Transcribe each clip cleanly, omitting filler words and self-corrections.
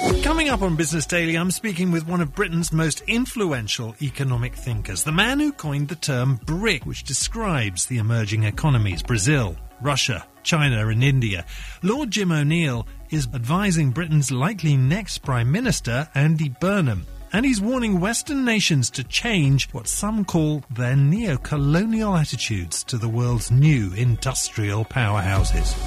Coming up on Business Daily, I'm speaking with one of Britain's most influential economic thinkers, the man who coined the term BRIC, which describes the emerging economies, Brazil, Russia, China and India. Lord Jim O'Neill is advising Britain's likely next Prime Minister, Andy Burnham. And he's warning Western nations to change what some call their neo-colonial attitudes to the world's new industrial powerhouses.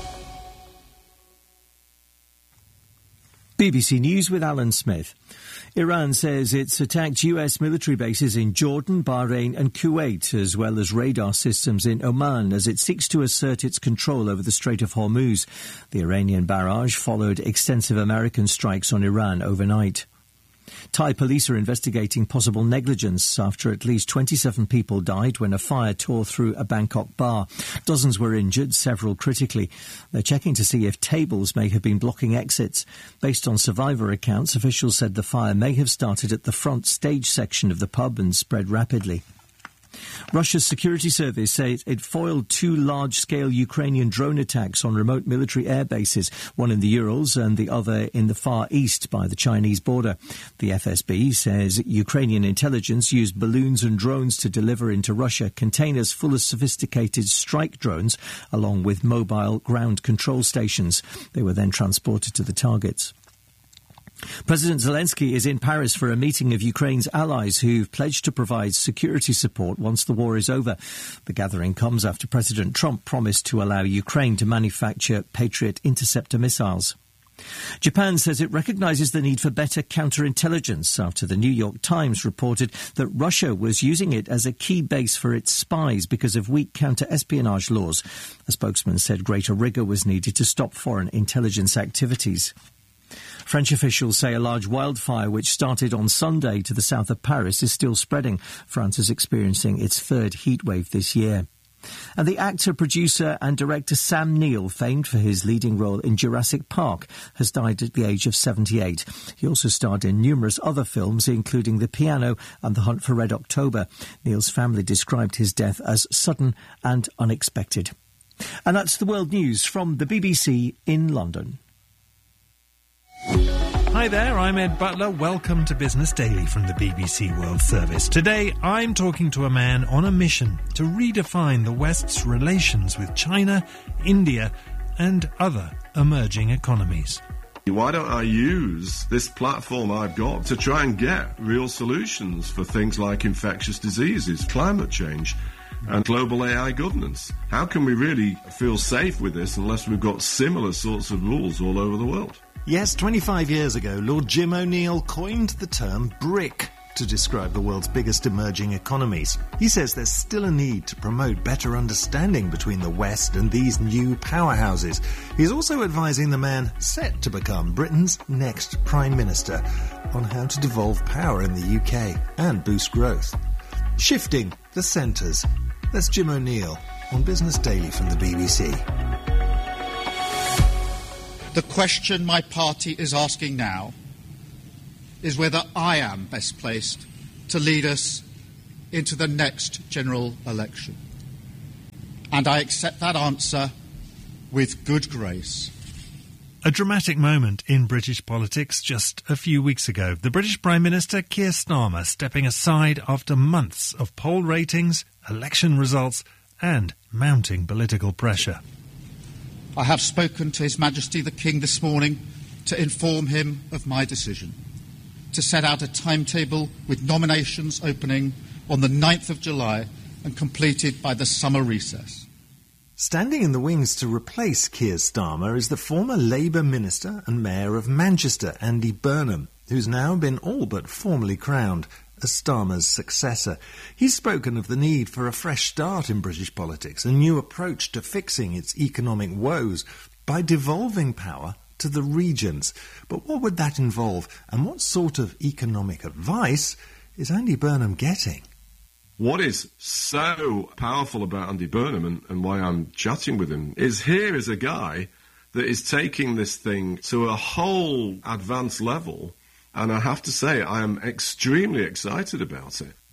BBC News with Alan Smith. Iran says it's attacked US military bases in Jordan, Bahrain and Kuwait, as well as radar systems in Oman, as it seeks to assert its control over the Strait of Hormuz. The Iranian barrage followed extensive American strikes on Iran overnight. Thai police are investigating possible negligence after at least 27 people died when a fire tore through a Bangkok bar. Dozens were injured, several critically. They're checking to see if tables may have been blocking exits. Based on survivor accounts, officials said the fire may have started at the front stage section of the pub and spread rapidly. Russia's security service says it foiled two large-scale Ukrainian drone attacks on remote military air bases, one in the Urals and the other in the Far East by the Chinese border. The FSB says Ukrainian intelligence used balloons and drones to deliver into Russia containers full of sophisticated strike drones, along with mobile ground control stations. They were then transported to the targets. President Zelensky is in Paris for a meeting of Ukraine's allies who've pledged to provide security support once the war is over. The gathering comes after President Trump promised to allow Ukraine to manufacture Patriot interceptor missiles. Japan says it recognises the need for better counterintelligence after the New York Times reported that Russia was using it as a key base for its spies because of weak counter-espionage laws. A spokesman said greater rigour was needed to stop foreign intelligence activities. French officials say a large wildfire which started on Sunday to the south of Paris is still spreading. France is experiencing its third heatwave this year. And the actor, producer and director Sam Neill, famed for his leading role in Jurassic Park, has died at the age of 78. He also starred in numerous other films, including The Piano and The Hunt for Red October. Neill's family described his death as sudden and unexpected. And that's the world news from the BBC in London. Hi there, I'm Ed Butler. Welcome to Business Daily from the BBC World Service. Today, I'm talking to a man on a mission to redefine the West's relations with China, India, and other emerging economies. Why don't I use this platform I've got to try and get real solutions for things like infectious diseases, climate change, and global AI governance? How can we really feel safe with this unless we've got similar sorts of rules all over the world? Yes, 25 years ago, Lord Jim O'Neill coined the term BRIC to describe the world's biggest emerging economies. He says there's still a need to promote better understanding between the West and these new powerhouses. He's also advising the man set to become Britain's next Prime Minister on how to devolve power in the UK and boost growth. Shifting the centres. That's Jim O'Neill on Business Daily from the BBC. The question my party is asking now is whether I am best placed to lead us into the next general election. And I accept that answer with good grace. A dramatic moment in British politics just a few weeks ago. The British Prime Minister, Keir Starmer, stepping aside after months of poll ratings, election results and mounting political pressure. I have spoken to His Majesty the King this morning to inform him of my decision to set out a timetable with nominations opening on the 9th of July and completed by the summer recess. Standing in the wings to replace Keir Starmer is the former Labour Minister and Mayor of Manchester, Andy Burnham, who's now been all but formally crowned as Starmer's successor. He's spoken of the need for a fresh start in British politics, a new approach to fixing its economic woes by devolving power to the regions. But what would that involve, and what sort of economic advice is Andy Burnham getting? What is so powerful about Andy Burnham and why I'm chatting with him is here is a guy that is taking this thing to a whole advanced level. And I have to say, I am extremely excited about it.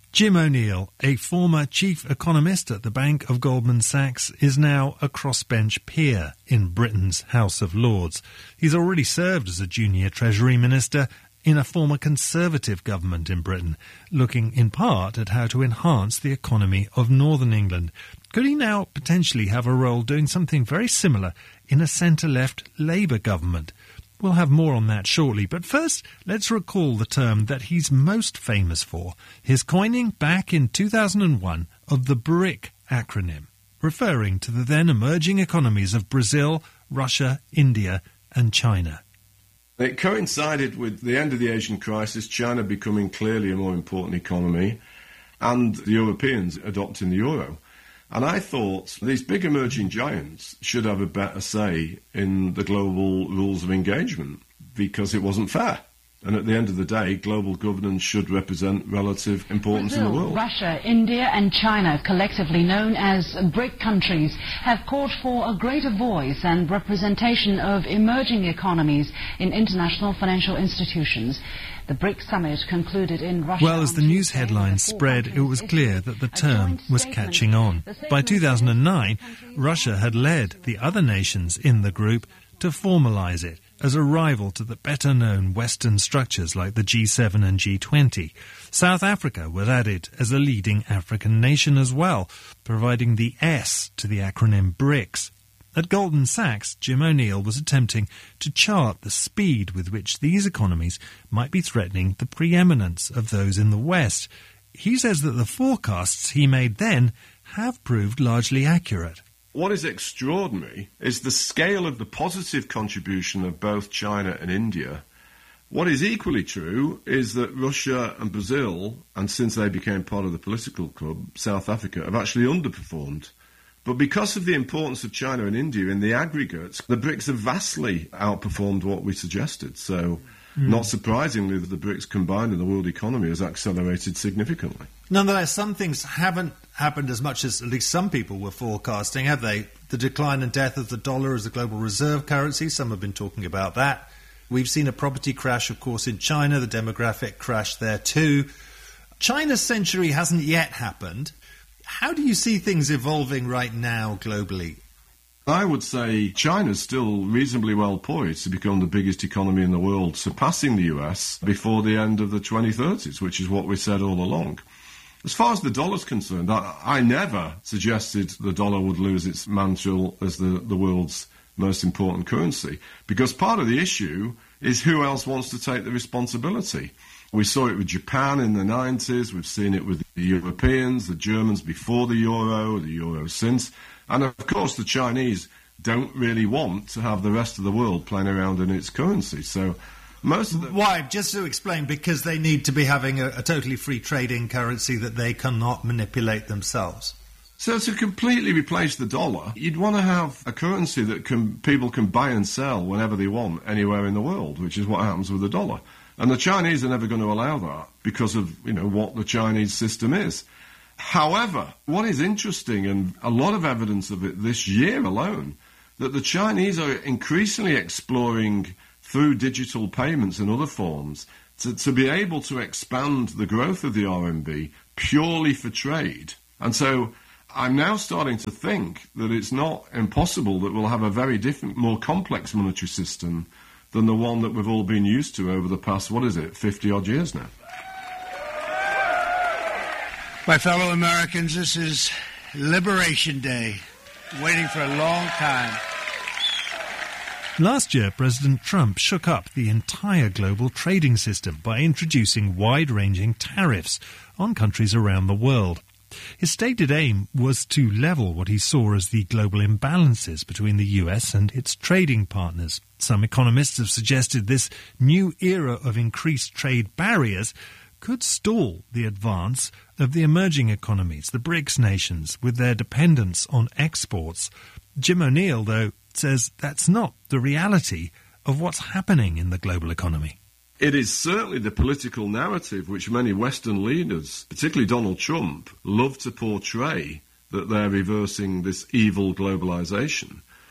Jim O'Neill, a former chief economist at the Bank of Goldman Sachs, is now a crossbench peer in Britain's House of Lords. He's already served as a junior Treasury Minister in a former Conservative government in Britain, looking in part at how to enhance the economy of Northern England. Could he now potentially have a role doing something very similar in a centre-left Labour government? We'll have more on that shortly, but first let's recall the term that he's most famous for, his coining back in 2001 of the BRIC acronym, referring to the then emerging economies of Brazil, Russia, India and China. It coincided with the end of the Asian crisis, China becoming clearly a more important economy, and the Europeans adopting the euro. And I thought these big emerging giants should have a better say in the global rules of engagement, because it wasn't fair. And at the end of the day, global governance should represent relative importance Brazil, in the world. Russia, India and China, collectively known as BRIC countries, have called for a greater voice and representation of emerging economies in international financial institutions. The BRIC summit concluded in Russia. Well, as the news headlines spread, it was clear that the term was catching on. By 2009, Russia had led the other nations in the group to formalise it as a rival to the better-known Western structures like the G7 and G20. South Africa was added as a leading African nation as well, providing the S to the acronym BRICS. At Goldman Sachs, Jim O'Neill was attempting to chart the speed with which these economies might be threatening the preeminence of those in the West. He says that the forecasts he made then have proved largely accurate. What is extraordinary is the scale of the positive contribution of both China and India. What is equally true is that Russia and Brazil, and since they became part of the political club, South Africa, have actually underperformed. But because of the importance of China and India in the aggregate, the BRICS have vastly outperformed what we suggested. So, not surprisingly, that the BRICS combined in the world economy has accelerated significantly. Nonetheless, some things haven't happened as much as at least some people were forecasting, have they? The decline and death of the dollar as a global reserve currency, some have been talking about that. We've seen a property crash, of course, in China, the demographic crash there too. China's century hasn't yet happened. How do you see things evolving right now globally? I would say China's still reasonably well poised to become the biggest economy in the world, surpassing the US before the end of the 2030s, which is what we said all along. As far as the dollar's concerned, I never suggested the dollar would lose its mantle as the world's most important currency, because part of the issue is who else wants to take the responsibility. We saw it with Japan in the 90s, we've seen it with the Europeans, the Germans before the euro since, and of course the Chinese don't really want to have the rest of the world playing around in its currency. So most of the... Why? Just to explain, because they need to be having a totally free trading currency that they cannot manipulate themselves. So to completely replace the dollar, you'd want to have a currency that people can buy and sell whenever they want anywhere in the world, which is what happens with the dollar. And the Chinese are never going to allow that because of, what the Chinese system is. However, what is interesting, and a lot of evidence of it this year alone, that the Chinese are increasingly exploring through digital payments and other forms to be able to expand the growth of the RMB purely for trade. And so I'm now starting to think that it's not impossible that we'll have a very different, more complex monetary system than the one that we've all been used to over the past, 50-odd years now. My fellow Americans, this is Liberation Day, waiting for a long time. Last year, President Trump shook up the entire global trading system by introducing wide-ranging tariffs on countries around the world. His stated aim was to level what he saw as the global imbalances between the US and its trading partners. Some economists have suggested this new era of increased trade barriers could stall the advance of the emerging economies, the BRICS nations, with their dependence on exports. Jim O'Neill, though, says that's not the reality of what's happening in the global economy. It is certainly the political narrative which many Western leaders, particularly Donald Trump, love to portray, that they're reversing this evil globalization.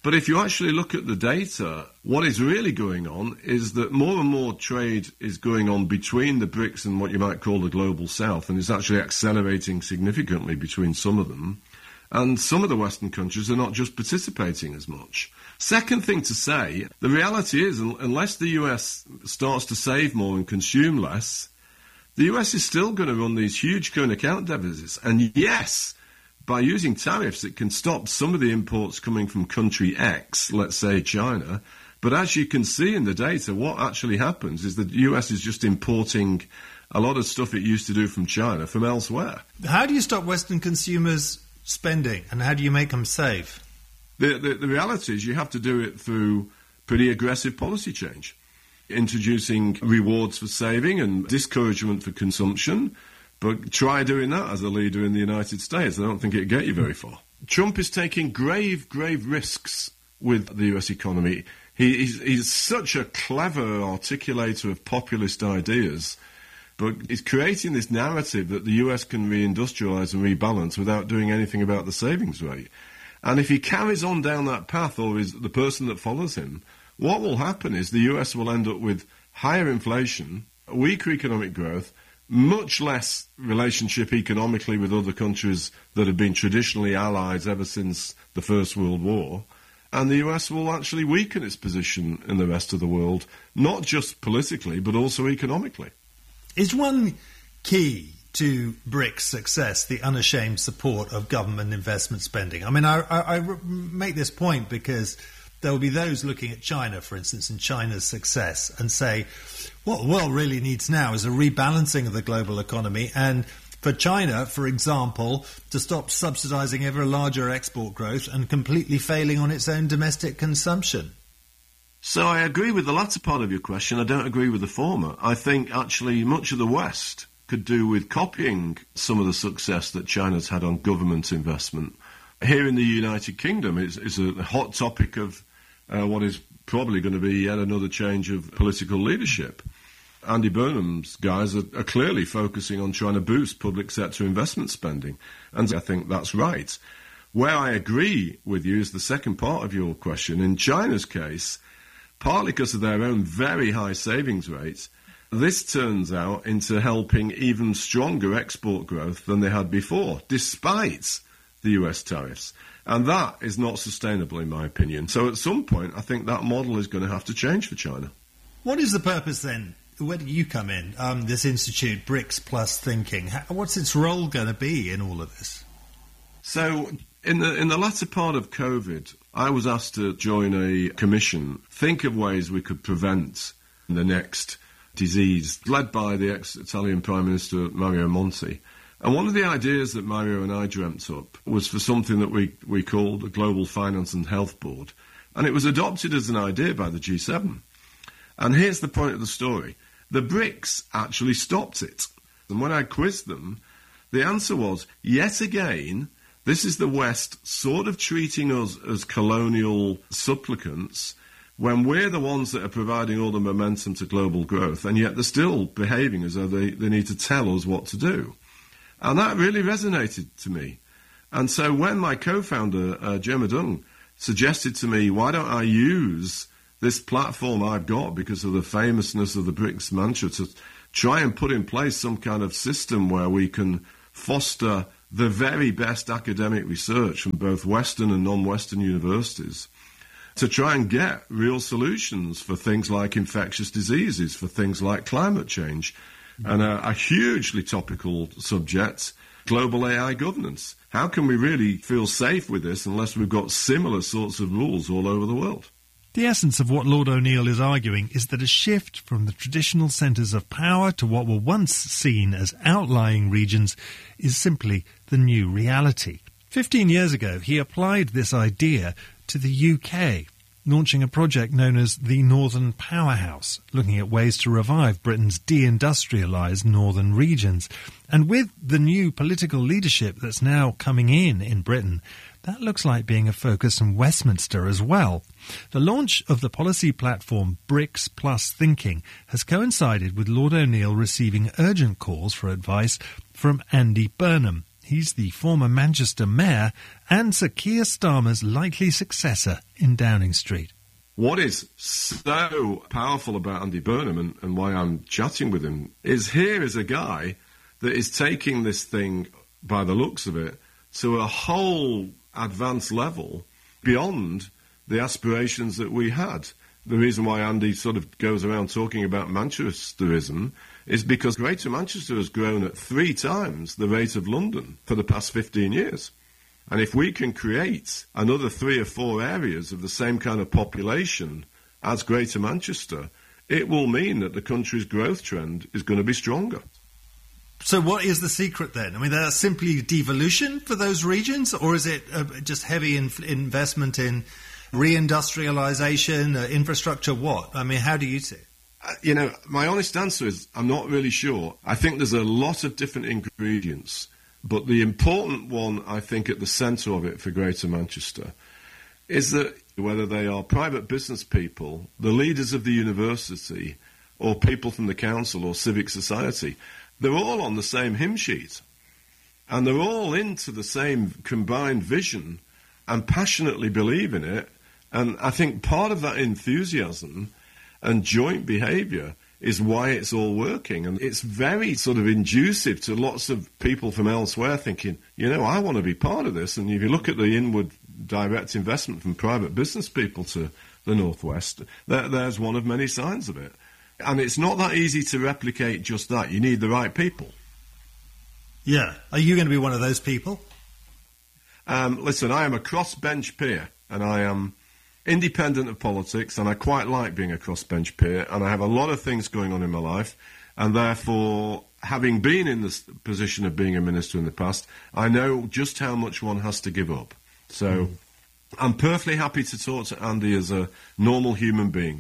But if you actually look at the data, what is really going on is that more and more trade is going on between the BRICS and what you might call the global south, and it's actually accelerating significantly between some of them. And some of the Western countries are not just participating as much. Second thing to say, the reality is, unless the US starts to save more and consume less, the US is still going to run these huge current account deficits. And yes, by using tariffs, it can stop some of the imports coming from country X, let's say China. But as you can see in the data, what actually happens is that the US is just importing a lot of stuff it used to do from China from elsewhere. How do you stop Western consumers spending, and how do you make them save? The reality is you have to do it through pretty aggressive policy change, introducing rewards for saving and discouragement for consumption. But try doing that as a leader in the United States. I don't think it'd get you very far. Trump is taking grave risks with the US economy. He's such a clever articulator of populist ideas, but he's creating this narrative that the US can reindustrialise and rebalance without doing anything about the savings rate. And if he carries on down that path, or is the person that follows him, what will happen is the US will end up with higher inflation, weaker economic growth, much less relationship economically with other countries that have been traditionally allies ever since the First World War. And the US will actually weaken its position in the rest of the world, not just politically, but also economically. Is one key to BRICS' success the unashamed support of government investment spending? I mean, I make this point because there will be those looking at China, for instance, and China's success, and say, what the world really needs now is a rebalancing of the global economy, and for China, for example, to stop subsidising ever larger export growth and completely failing on its own domestic consumption. So I agree with the latter part of your question. I don't agree with the former. I think actually much of the West could do with copying some of the success that China's had on government investment. Here in the United Kingdom, it's a hot topic of what is probably going to be yet another change of political leadership. Andy Burnham's guys are clearly focusing on trying to boost public sector investment spending, and I think that's right. Where I agree with you is the second part of your question. In China's case, partly because of their own very high savings rates, this turns out into helping even stronger export growth than they had before, despite the US tariffs. And that is not sustainable, in my opinion. So at some point, I think that model is going to have to change for China. What is the purpose then? Where do you come in? This institute, BRICS Plus Thinking. What's its role going to be in all of this? So in the latter part of COVID, I was asked to join a commission, think of ways we could prevent the next disease, led by the ex-Italian Prime Minister Mario Monti. And one of the ideas that Mario and I dreamt up was for something that we called the Global Finance and Health Board. And it was adopted as an idea by the G7. And here's the point of the story. The BRICS actually stopped it. And when I quizzed them, the answer was, yet again, this is the West sort of treating us as colonial supplicants when we're the ones that are providing all the momentum to global growth, and yet they're still behaving as though they need to tell us what to do. And that really resonated to me. And so when my co-founder, Gemma Dung, suggested to me, why don't I use this platform I've got because of the famousness of the BRICS mantra to try and put in place some kind of system where we can foster the very best academic research from both Western and non-Western universities to try and get real solutions for things like infectious diseases, for things like climate change, and a hugely topical subject, global AI governance. How can we really feel safe with this unless we've got similar sorts of rules all over the world? The essence of what Lord O'Neill is arguing is that a shift from the traditional centres of power to what were once seen as outlying regions is simply the new reality. 15 years ago, he applied this idea to the UK, launching a project known as the Northern Powerhouse, looking at ways to revive Britain's deindustrialised northern regions. And with the new political leadership that's now coming in Britain, that looks like being a focus in Westminster as well. The launch of the policy platform BRICS Plus Thinking has coincided with Lord O'Neill receiving urgent calls for advice from Andy Burnham, He's the former Manchester mayor and Sir Keir Starmer's likely successor in Downing Street. What is so powerful about Andy Burnham and why I'm chatting with him is here is a guy that is taking this thing, by the looks of it, to a whole advanced level beyond the aspirations that we had. The reason why Andy sort of goes around talking about Manchesterism is because Greater Manchester has grown at 3 times the rate of London for the past 15 years. And if we can create another 3 or 4 areas of the same kind of population as Greater Manchester, it will mean that the country's growth trend is going to be stronger. So what is the secret then? I mean, that's simply devolution for those regions, or is it just heavy investment in reindustrialization, infrastructure, what? I mean, how do you see it? My honest answer is I'm not really sure. I think there's a lot of different ingredients, but the important one, I think, at the centre of it for Greater Manchester is that whether they are private business people, the leaders of the university, or people from the council or civic society, they're all on the same hymn sheet. And they're all into the same combined vision and passionately believe in it. And I think part of that enthusiasm and joint behaviour is why it's all working. And it's very sort of inducive to lots of people from elsewhere thinking, I want to be part of this. And if you look at the inward direct investment from private business people to the Northwest, there's one of many signs of it. And it's not that easy to replicate just that. You need the right people. Yeah. Are you going to be one of those people? Listen, I am a crossbench peer, and I am independent of politics, and I quite like being a crossbench peer, and I have a lot of things going on in my life, and therefore, having been in this position of being a minister in the past, I know just how much one has to give up. So I'm perfectly happy to talk to Andy as a normal human being.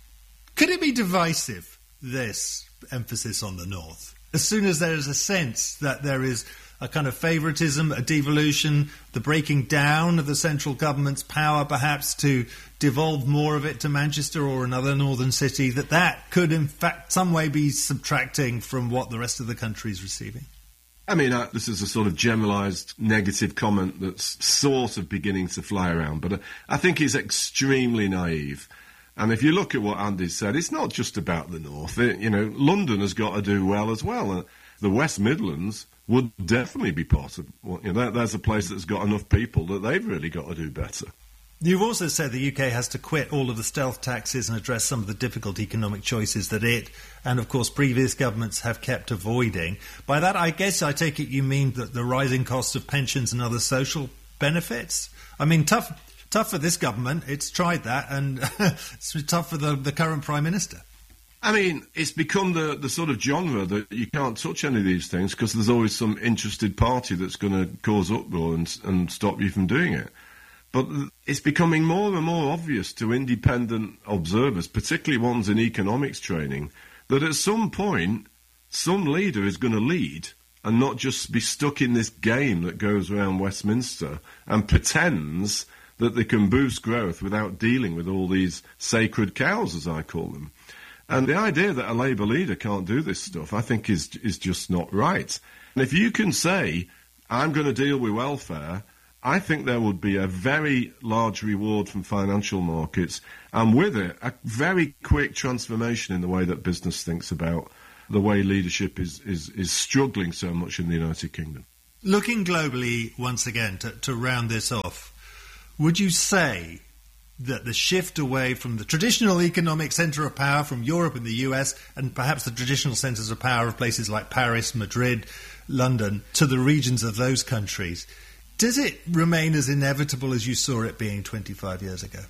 Could it be divisive, this emphasis on the North? As soon as there is a sense that there is a kind of favouritism, a devolution, the breaking down of the central government's power perhaps to devolve more of it to Manchester or another northern city, that could in fact some way be subtracting from what the rest of the country is receiving? I mean, this is a sort of generalised negative comment that's sort of beginning to fly around, but I think it's extremely naive. And if you look at what Andy said, it's not just about the North. London has got to do well as well. The West Midlands would definitely be part of there's a place that's got enough people that they've really got to do better. You've also said the UK has to quit all of the stealth taxes and address some of the difficult economic choices that it and, of course, previous governments have kept avoiding. By that, I guess I take it you mean that the rising cost of pensions and other social benefits? I mean, tough for this government. It's tried that, and it's tough for the current Prime Minister. I mean, it's become the sort of genre that you can't touch any of these things because there's always some interested party that's going to cause uproar and stop you from doing it. But it's becoming more and more obvious to independent observers, particularly ones in economics training, that at some point, some leader is going to lead and not just be stuck in this game that goes around Westminster and pretends that they can boost growth without dealing with all these sacred cows, as I call them. And the idea that a Labour leader can't do this stuff, I think, is just not right. And if you can say, I'm going to deal with welfare, I think there would be a very large reward from financial markets, and with it, a very quick transformation in the way that business thinks about the way leadership is struggling so much in the United Kingdom. Looking globally, once again, to round this off, would you say that the shift away from the traditional economic centre of power from Europe and the US and perhaps the traditional centres of power of places like Paris, Madrid, London, to the regions of those countries, does it remain as inevitable as you saw it being 25 years ago?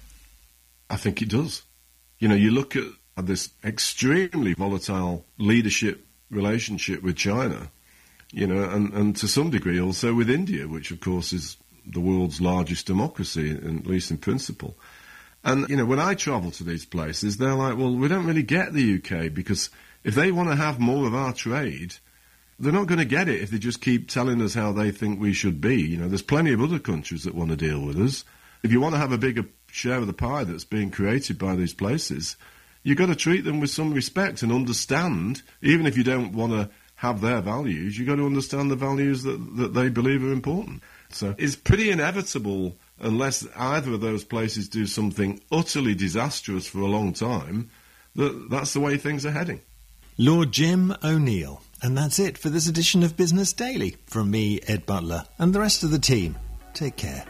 I think it does. You look at this extremely volatile leadership relationship with China, and to some degree also with India, which of course is the world's largest democracy, at least in principle. And, when I travel to these places, they're like, well, we don't really get the UK because if they want to have more of our trade, they're not going to get it if they just keep telling us how they think we should be. There's plenty of other countries that want to deal with us. If you want to have a bigger share of the pie that's being created by these places, you've got to treat them with some respect and understand, even if you don't want to have their values, you've got to understand the values that they believe are important. So it's pretty inevitable, unless either of those places do something utterly disastrous for a long time, that's the way things are heading. Lord Jim O'Neill. And that's it for this edition of Business Daily. From me, Ed Butler, and the rest of the team. Take care.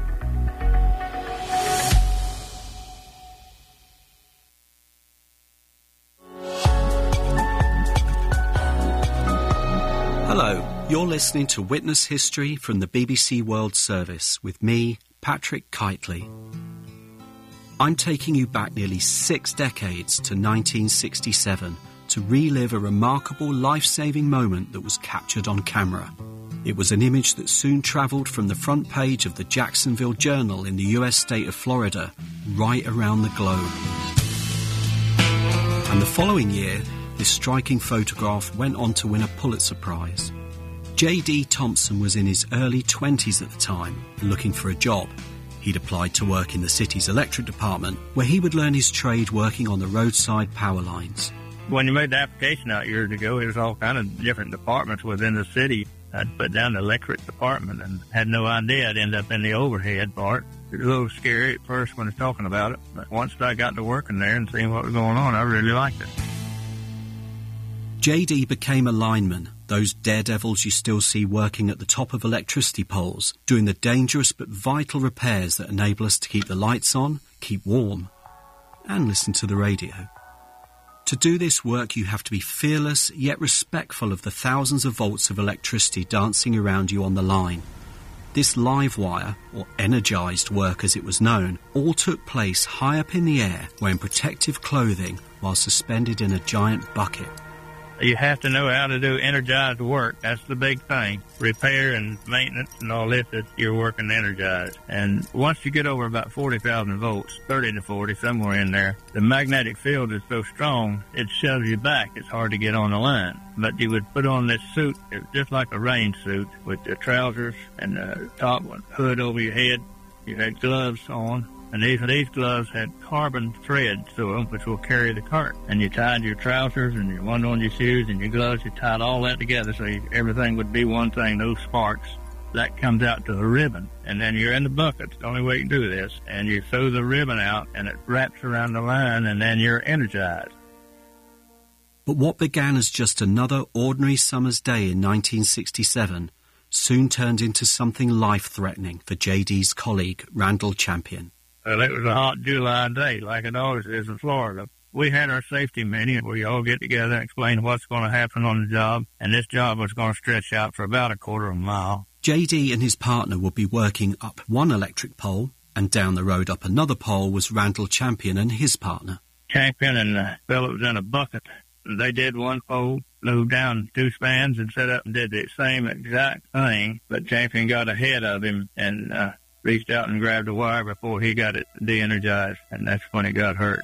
Hello, you're listening to Witness History from the BBC World Service with me, Patrick Kitely. I'm taking you back nearly 6 decades to 1967 to relive a remarkable life-saving moment that was captured on camera. It was an image that soon travelled from the front page of the Jacksonville Journal in the US state of Florida right around the globe. And the following year, this striking photograph went on to win a Pulitzer Prize. J.D. Thompson was in his early 20s at the time, looking for a job. He'd applied to work in the city's electric department, where he would learn his trade working on the roadside power lines. When you made the application out years ago, it was all kind of different departments within the city. I'd put down the electric department and had no idea I'd end up in the overhead part. It was a little scary at first when I was talking about it, but once I got to working there and seeing what was going on, I really liked it. J.D. became a lineman, those daredevils you still see working at the top of electricity poles, doing the dangerous but vital repairs that enable us to keep the lights on, keep warm, and listen to the radio. To do this work, you have to be fearless yet respectful of the thousands of volts of electricity dancing around you on the line. This live wire, or energised work as it was known, all took place high up in the air, wearing protective clothing while suspended in a giant bucket. You have to know how to do energized work. That's the big thing. Repair and maintenance and all this, that you're working energized. And once you get over about 40,000 volts, 30 to 40, somewhere in there, the magnetic field is so strong, it shoves you back. It's hard to get on the line. But you would put on this suit, it was just like a rain suit, with the trousers and the top hood over your head. You had gloves on. And these gloves had carbon threads through them, which will carry the current. And you tied your trousers and you one on your shoes and your gloves. You tied all that together so everything would be one thing, no sparks. That comes out to a ribbon. And then you're in the bucket. It's the only way you can do this. And you throw the ribbon out and it wraps around the line and then you're energized. But what began as just another ordinary summer's day in 1967 soon turned into something life-threatening for J.D.'s colleague, Randall Champion. Well, it was a hot July day, like it always is in Florida. We had our safety meeting where you all get together and explain what's going to happen on the job, and this job was going to stretch out for about a quarter of a mile. J.D. and his partner would be working up one electric pole, and down the road up another pole was Randall Champion and his partner. Champion and the fellow was in a bucket. They did one pole, moved down 2 spans, and set up and did the same exact thing, but Champion got ahead of him and reached out and grabbed the wire before he got it de-energized, and that's when he got hurt.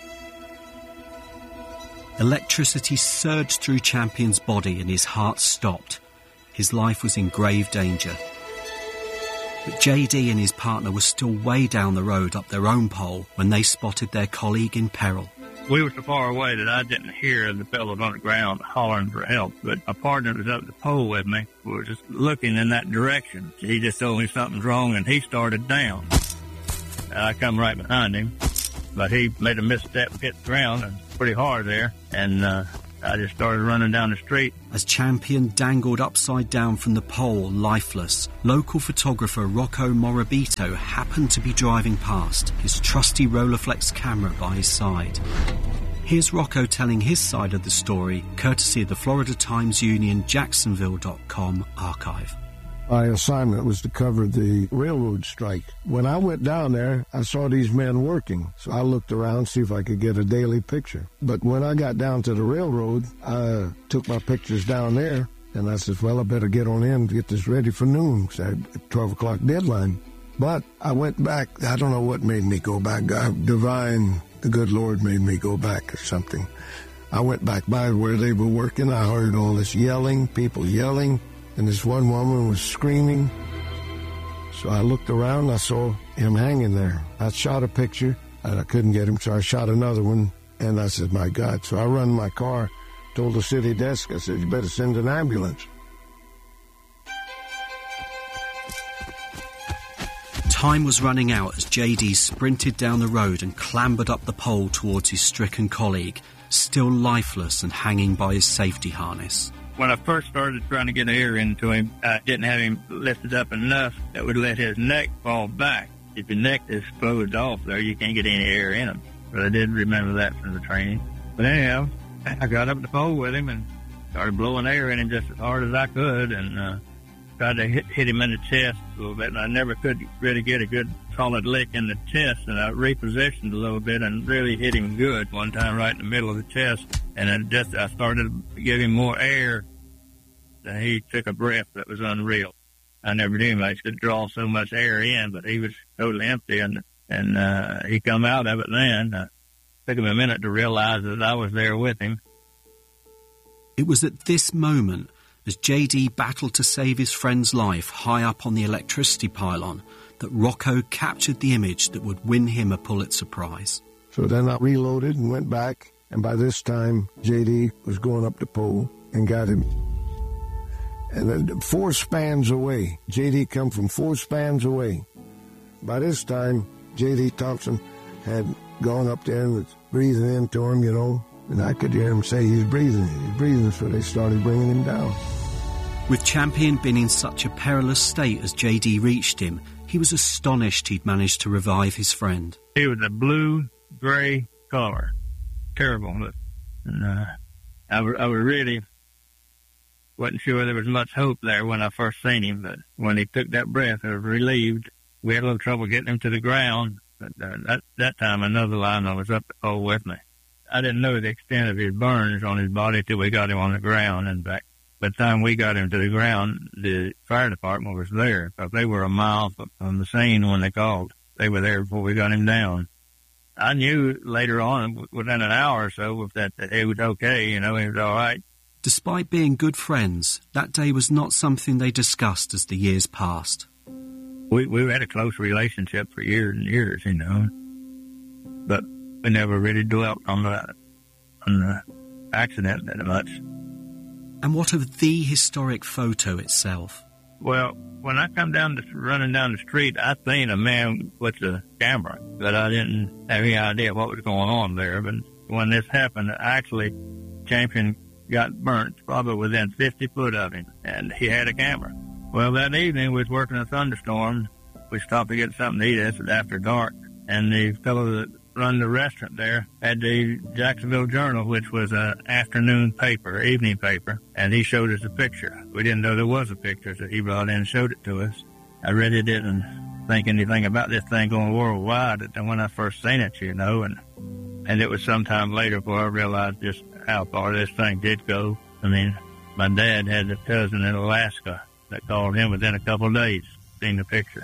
Electricity surged through Champion's body and his heart stopped. His life was in grave danger. But J.D. and his partner were still way down the road up their own pole when they spotted their colleague in peril. We were so far away that I didn't hear the fellows on the ground hollering for help, but a partner was up the pole with me. We were just looking in that direction. He just told me something's wrong, and he started down. I come right behind him, but he made a misstep and hit the ground and pretty hard there, and I just started running down the street. As Champion dangled upside down from the pole, lifeless, local photographer Rocco Morabito happened to be driving past, his trusty Rolleiflex camera by his side. Here's Rocco telling his side of the story, courtesy of the Florida Times Union Jacksonville.com archive. My assignment was to cover the railroad strike. When I went down there, I saw these men working, so I looked around to see if I could get a daily picture. But when I got down to the railroad, I took my pictures down there, and I said, well, I better get on in to get this ready for noon, because I had a 12 o'clock deadline. But I went back. I don't know what made me go back. The good Lord made me go back or something. I went back by where they were working. I heard all this yelling, people yelling. And this one woman was screaming. So I looked around, I saw him hanging there. I shot a picture, and I couldn't get him, so I shot another one, and I said, my God. So I run my car to told the city desk, I said, you better send an ambulance. Time was running out as JD sprinted down the road and clambered up the pole towards his stricken colleague, still lifeless and hanging by his safety harness. When I first started trying to get air into him, I didn't have him lifted up enough that would let his neck fall back. If your neck is closed off there, you can't get any air in him. But I did remember that from the training. But anyhow, I got up the pole with him and started blowing air in him just as hard as I could, and tried to hit him in the chest a little bit, and I never could really get a good solid lick in the chest, and I repositioned a little bit and really hit him good one time right in the middle of the chest, and I started to give him more air, and he took a breath that was unreal. I never knew him. I could draw so much air in, but he was totally empty, and he come out of it then. It took him a minute to realize that I was there with him. It was at this moment, as JD battled to save his friend's life high up on the electricity pylon, that Rocco captured the image that would win him a Pulitzer Prize. So then I reloaded and went back, and by this time, JD was going up the pole and got him. And then 4 spans away, JD come from 4 spans away. By this time, J.D. Thompson had gone up there and was breathing into him, you know, and I could hear him say he's breathing, so they started bringing him down. With Champion being in such a perilous state as JD reached him, he was astonished he'd managed to revive his friend. He was a blue-gray color. Terrible. And I really wasn't sure there was much hope there when I first seen him, but when he took that breath, I was relieved. We had a little trouble getting him to the ground, but that time another lineman was up the pole with me. I didn't know the extent of his burns on his body till we got him on the ground. And by the time we got him to the ground, the fire department was there, because they were a mile from the scene when they called. They were there before we got him down. I knew later on, within an hour or so, that he was okay, you know, he was all right. Despite being good friends, that day was not something they discussed as the years passed. We had a close relationship for years and years, you know, but we never really dwelt on the accident that much. And what of the historic photo itself? Well, when I come running down the street, I seen a man with a camera, but I didn't have any idea what was going on there. But when this happened, actually, Champion got burnt probably within 50 foot of him, and he had a camera. Well, that evening, we was working a thunderstorm. We stopped to get something to eat. It was after dark. And the fellow that run the restaurant there had the Jacksonville Journal, which was an afternoon paper, evening paper, and he showed us a picture. We didn't know there was a picture, so he brought in and showed it to us. I really didn't think anything about this thing going worldwide when I first seen it, you know, and it was sometime later before I realized just how far this thing did go. I mean, my dad had a cousin in Alaska that called him within a couple of days, seen the picture.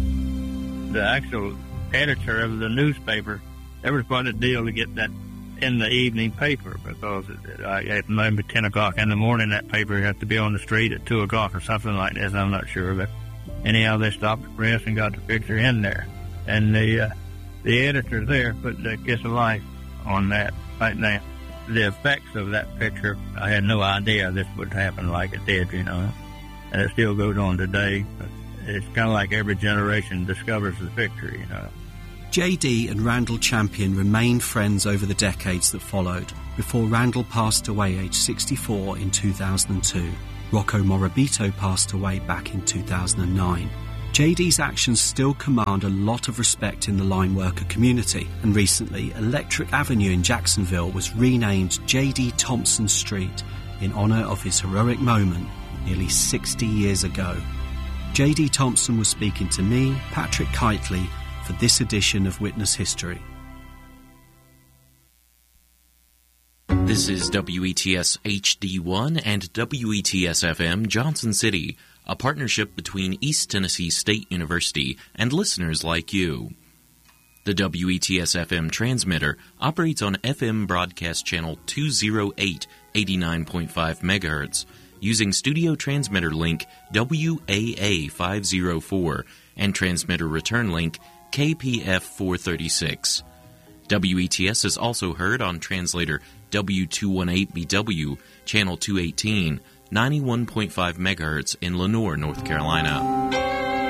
The actual editor of the newspaper, there was quite a deal to get that in the evening paper, because at maybe 10 o'clock in the morning, that paper had to be on the street at 2 o'clock or something like this. I'm not sure, but anyhow, they stopped the press and got the picture in there. And the editor there put the kiss of life on that right now. The effects of that picture, I had no idea this would happen like it did, you know. And it still goes on today. But it's kind of like every generation discovers the picture, you know. JD and Randall Champion remained friends over the decades that followed, before Randall passed away aged 64 in 2002. Rocco Morabito passed away back in 2009. JD's actions still command a lot of respect in the line worker community, and recently Electric Avenue in Jacksonville was renamed JD Thompson Street in honour of his heroic moment nearly 60 years ago. JD Thompson was speaking to me, Patrick Kitely, for this edition of Witness History. This is WETS HD1 and WETS FM Johnson City, a partnership between East Tennessee State University and listeners like you. The WETS FM transmitter operates on FM broadcast channel 208, 89.5 MHz, using studio transmitter link WAA504 and transmitter return link KPF436. WETS is also heard on translator W218BW, channel 218, 91.5 megahertz in Lenoir, North Carolina.